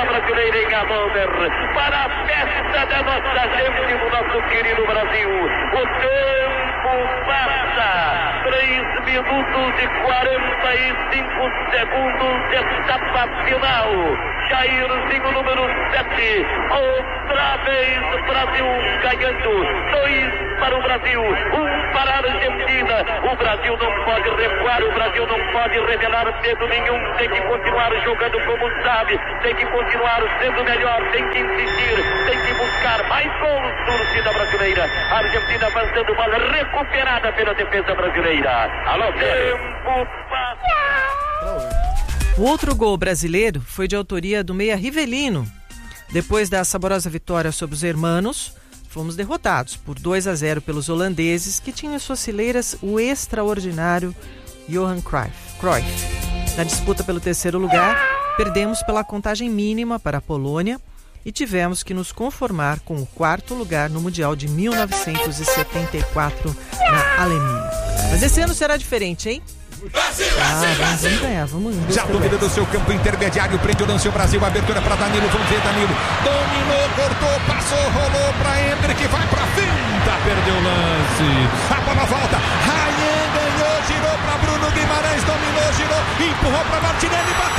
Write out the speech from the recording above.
defesa brasileira em Hannover, para a festa da nossa gente, do nosso querido Brasil. O tempo passa, 3 minutos e 45 segundos, etapa final. Jairzinho número 7, outra vez Brasil ganhando, 2 para o Brasil, 1 para a Argentina. O Brasil não pode recuar, o Brasil não pode revelar medo nenhum, tem que continuar jogando como sabe, tem que continuar sendo melhor, tem que insistir, tem que buscar mais gols, torcida brasileira. A Argentina avançando, bola recuperada pela defesa brasileira. Alô, tempo passa. O outro gol brasileiro foi de autoria do meia Rivelino. Depois da saborosa vitória sobre os hermanos, fomos derrotados por 2-0 pelos holandeses, que tinham em suas fileiras o extraordinário Johan Cruyff. Na disputa pelo terceiro lugar, perdemos pela contagem mínima para a Polônia e tivemos que nos conformar com o 4º lugar no Mundial de 1974 na Alemanha. Mas esse ano será diferente, hein? Vamos ganhar, vamos. Já dúvida do seu campo intermediário, prende o lance o Brasil, abertura para Danilo, vamos ver Danilo, dominou, cortou, passou, rolou para Hendrick, vai para finta, perdeu o lance, a bola volta, Ryan ganhou, girou para Bruno Guimarães, dominou, girou, empurrou para Martinelli, bateu.